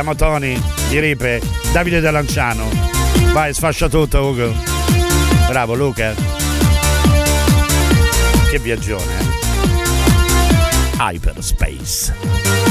Chiamo Tony di Ripe, Davide da Lanciano. Vai, sfascia tutto, Ugo. Bravo, Luca. Che viaggione, eh? Hyperspace.